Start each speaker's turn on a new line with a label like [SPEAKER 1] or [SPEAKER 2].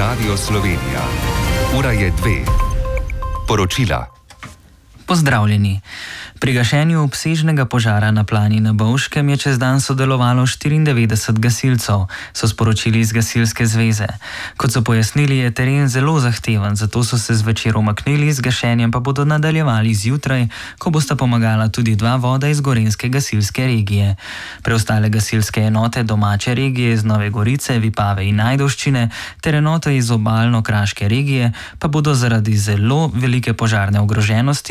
[SPEAKER 1] Radio Slovenija. Ura je 2. Poročila.
[SPEAKER 2] Pozdravljeni. Pri gašenju obsežnega požara na Plani na Bovškem je čez dan sodelovalo 94 gasilcev, so sporočili iz Gasilske zveze. Kot so pojasnili, je teren zelo zahteven, zato so se zvečer umaknili, z gašenjem pa bodo nadaljevali zjutraj, ko bosta pomagala tudi 2 voda iz Gorenjske gasilske regije. Preostale gasilske enote domače regije iz Nove Gorice, Vipave in Ajdovščine ter enote iz obalno-kraške regije pa bodo zaradi zelo velike požarne ogroženosti